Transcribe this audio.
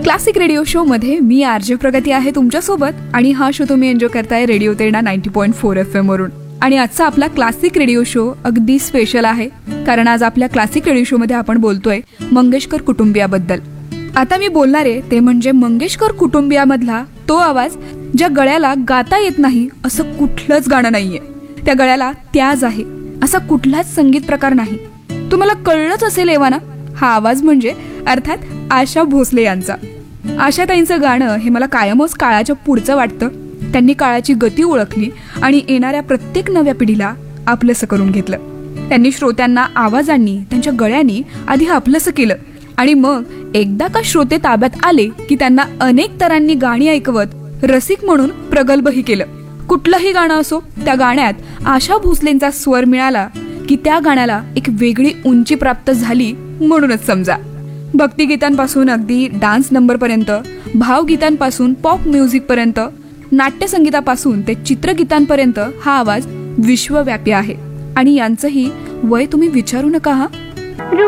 Classic radio show मध्ये मी RJ प्रगती आहे तुमच्यासोबत आणि हा शो तुम्ही एन्जॉय करताय रेडिओ तेरणा 90.4 FM वरून. आणि आजचा आपला क्लासिक रेडिओ शो अगदी स्पेशल आहे, कारण आज आपल्या क्लासिक रेडिओ शो मध्ये आपण बोलतोय मंगेशकर कुटुंबियाबद्दल. आता मी बोलणार आहे ते म्हणजे मंगेशकर कुटुंबियामधला तो आवाज ज्या गळ्याला गाता येत नाही असं कुठलंच गाणं नाहीये. त्या गळ्याला त्याज आहे असा कुठलाच संगीत प्रकार नाही. तुम्हाला कळलंच असेल एव्हाना, हा आवाज म्हणजे अर्थात आशा भोसले यांचा. आशाताईंचं गाणं हे मला कायमच काळाच्या पुढचं वाटतं. त्यांनी काळाची गती ओळखली आणि येणाऱ्या प्रत्येक नव्या पिढीला आपलंसं करून घेतलं. त्यांनी श्रोत्यांना आवाजांनी त्यांच्या गळ्यांनी आधी आपलंसं केलं आणि मग एकदा का श्रोते ताब्यात आले की त्यांना अनेक तऱ्हांनी गाणी ऐकवत रसिक म्हणून प्रगल्भही केलं. कुठलंही गाणं असो, त्या गाण्यात आशा भोसलेंचा स्वर मिळाला की त्या गाण्याला एक वेगळी उंची प्राप्त झाली म्हणूनच समजा. भक्तिगीतांपासून अगदी डान्स नंबरपर्यंत, भावगीतांपासून पॉप म्युझिक पर्यंत, नाट्यसंगीतापासून ते चित्रगीतांपर्यंत हा आवाज विश्वव्यापी आहे. आणि यांचंही वय तुम्ही विचारू नका हा.